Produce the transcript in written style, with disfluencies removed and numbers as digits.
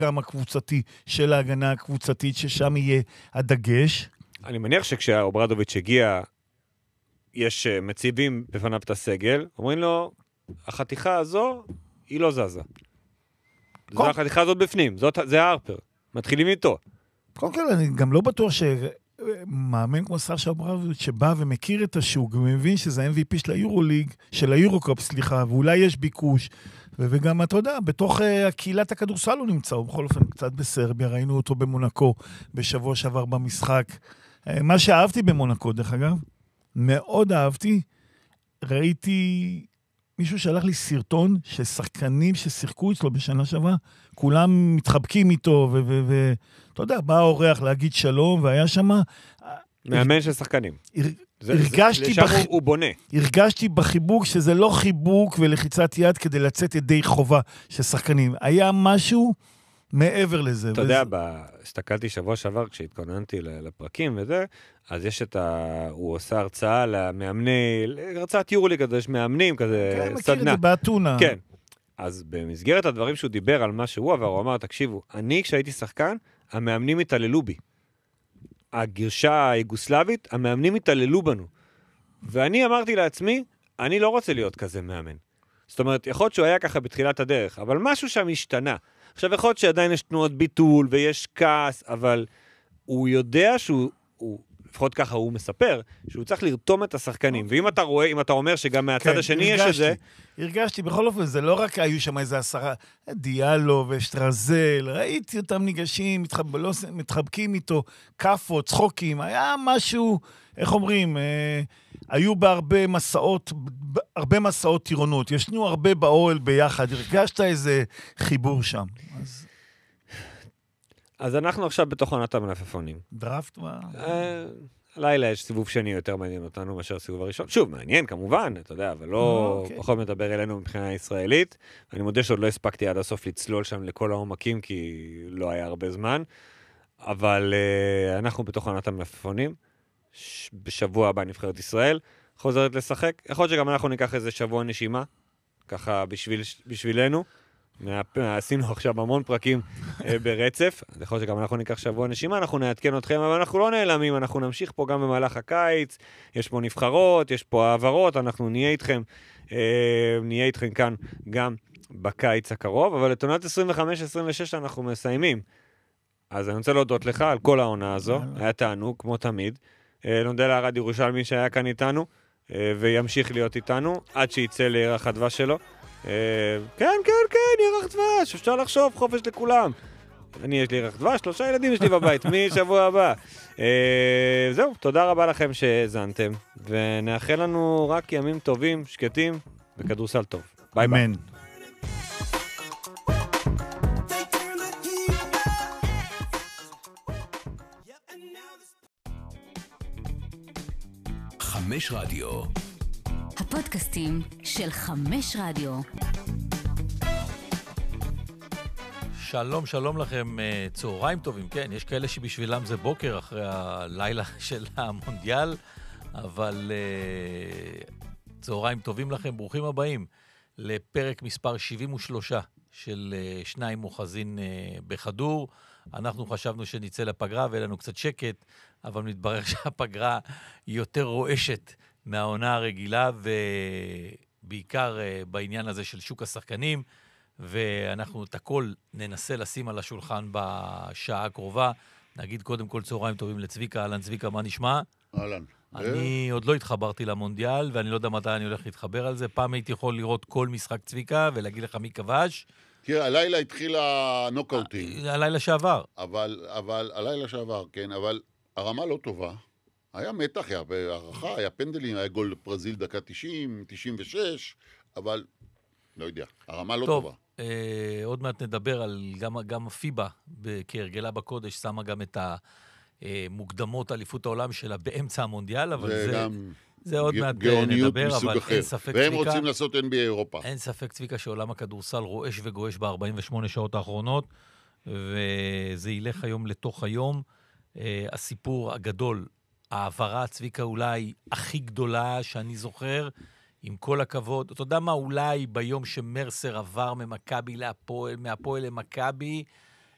גם הקבוצתי של ההגנה הקבוצתית, ששם יהיה הדגש. אני מניח שכשאוברדוביץ' הגיע, יש מציבים בפניו את הסגל, אומרים לו, החתיכה הזו, היא לא זזה. זו החתיכה הזאת בפנים, זה הארפר. מתחילים איתו. קודם כל, אני גם לא בטוח שמאמן כמו סשה אוברדוביץ' שבא ומכיר את השוק, ומבין שזה MVP של היורוליג, של היורוקופ, סליחה, ואולי יש ביקוש, וגם, אתה יודע, בתוך קהילת הכדורסל הוא נמצא, הוא בכל אופן קצת בסרביה, ראינו אותו במונקו, בשבוע שעבר במשחק. מה שאהבתי במונקו, דרך אגב, מאוד אהבתי, ראיתי מישהו שלח לי סרטון ששחקנים ששיחקו אצלו בשנה שעברה, כולם מתחבקים איתו, ואתה יודע, בא האורח להגיד שלום, והיה שם... מאמן של שחקנים. לשם הוא בונה. הרגשתי בחיבוק שזה לא חיבוק ולחיצת יד כדי לצאת ידי חובה של שחקנים. היה משהו מעבר לזה. אתה יודע, הסתכלתי שבוע שעבר כשהתכוננתי לפרקים וזה, אז יש הוא עושה הרצאה למאמני, הרצאת יורוליג, יש מאמנים כזה, כן, מכיר את זה באתונה. כן. אז במסגרת הדברים שהוא דיבר על מה שהוא עבר, הוא אמר, תקשיבו, אני כשהייתי שחקן, המאמנים התעללו בי. הגרשה היוגוסלבית, המאמנים התעללו בנו. ואני אמרתי לעצמי, אני לא רוצה להיות כזה מאמן. זאת אומרת, יכול להיות שהוא היה ככה בתחילת הדרך, אבל משהו שם השתנה. עכשיו, יכול להיות שעדיין יש תנועות ביטול ויש כעס, אבל הוא יודע לפחות ככה הוא מספר, שהוא צריך לרתום את השחקנים. ואם אתה רואה, אם אתה אומר שגם מהצד השני יש את זה... הרגשתי, בכל אופן, זה לא רק היו שם איזה 10, דיאלו ושטרזל, ראיתי אותם ניגשים, מתחבקים איתו, קפות, צחוקים, היה משהו, איך אומרים, היו בהרבה מסעות טירונות, ישנו הרבה באוהל ביחד, הרגשת איזה חיבור שם. אז אנחנו עכשיו בתוך עונת המלפפונים. דראפט מה? לילה יש סיבוב שני יותר מעניין אותנו מאשר הסיבוב הראשון. שוב, מעניין כמובן, אתה יודע, אבל לא פחות מדבר אלינו מבחינה ישראלית. אני מודה שעוד לא הספקתי עד הסוף לצלול שם לכל העומקים, כי לא היה הרבה זמן. אבל אנחנו בתוך עונת המלפפונים. בשבוע הבא נבחרת ישראל. חוזרת לשחק. יכול להיות שגם אנחנו ניקח איזה שבוע נשימה, ככה בשבילנו. עשינו עכשיו המון פרקים ברצף, אז יכול להיות שגם אנחנו ניקח שבוע נשימה, אנחנו נעדכן אתכם, אבל אנחנו לא נעלמים, אנחנו נמשיך פה גם במהלך הקיץ, יש פה נבחרות, יש פה העברות, אנחנו נהיה איתכם כאן גם בקיץ הקרוב, אבל את עונת 25-26 אנחנו מסיימים. אז אני רוצה להודות לך על כל העונה הזו, היה תענוג, כמו תמיד. נודה לארד ירושלמי שהיה כאן איתנו, וימשיך להיות איתנו, עד שיצא לירח הדבש שלו. כן, ירח דבש, אפשר לחשוב, חופש לכולם. יש לי ירח דבש, 3 ילדים יש לי בבית, משבוע הבא. זהו, תודה רבה לכם שהזנתם, ונאחל לנו רק ימים טובים, שקטים, וכדורסל טוב. ביי ביי. אמן. חמש רדיו. הפודקאסטים של 5 רדיו. שלום לכם, צהריים טובים. כן, יש כאלה שבשבילם זה בוקר אחרי הלילה של המונדיאל, אבל צהריים טובים לכם, ברוכים הבאים לפרק מספר 73 של שניים מוחזין בחדור. אנחנו חשבנו שנצא לפגרה ויהיה לנו קצת שקט, אבל מתברר שהפגרה היא יותר רועשת מהעונה הרגילה, ובעיקר בעניין הזה של שוק השחקנים, ואנחנו את הכל ננסה לשים על השולחן בשעה הקרובה. נגיד קודם כל צהריים טובים לצביקה. אהלן צביקה, מה נשמע? אהלן. אני עוד לא התחברתי למונדיאל, ואני לא יודע מתי אני הולך להתחבר על זה. פעם הייתי יכול לראות כל משחק צביקה ולהגיד לך מי כבש. תראה, הלילה התחיל הנוקאוטים. הלילה שעבר. אבל הלילה שעבר, כן, אבל הרמה לא טובה. היה מתח, היה הערכה, היה פנדלים, היה גול ברזיל דקה 90, 96, אבל לא יודע, הרמה לא טובה. טוב, עוד מעט נדבר על גם הפיבה, כהרגלה בקודש, שמה גם את המוקדמות אליפות העולם שלה באמצע המונדיאל, אבל זה עוד מעט נדבר, אבל אין ספק צביקה. והם רוצים לעשות NBA אירופה. אין ספק צביקה שעולם הכדורסל רועש וגועש ב-48 שעות האחרונות, וזה ילך היום לתוך היום. הסיפור הגדול, העברה צביקה אולי הכי גדולה שאני זוכר, עם כל הכבוד. אתה יודע מה, אולי ביום שמרסר עבר ממכבי להפועל, מהפועל למכבי,